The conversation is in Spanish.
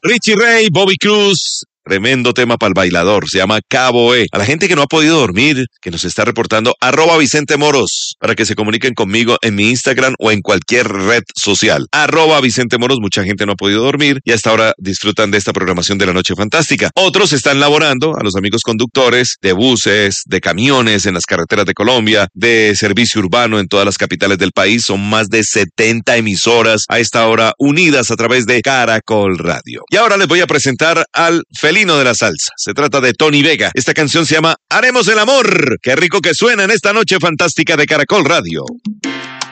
Richie Ray, Bobby Cruz. Tremendo tema para el bailador, se llama Cabo E. A la gente que no ha podido dormir, que nos está reportando, @VicenteMoros, para que se comuniquen conmigo en mi Instagram o en cualquier red social. @VicenteMoros, mucha gente no ha podido dormir y hasta ahora disfrutan de esta programación de la Noche Fantástica. Otros están laborando, a los amigos conductores de buses, de camiones en las carreteras de Colombia, de servicio urbano en todas las capitales del país. Son más de 70 emisoras a esta hora unidas a través de Caracol Radio. Y ahora les voy a presentar al felino de la salsa. Se trata de Tony Vega. Esta canción se llama Haremos el amor. Qué rico que suena en esta Noche Fantástica de Caracol Radio.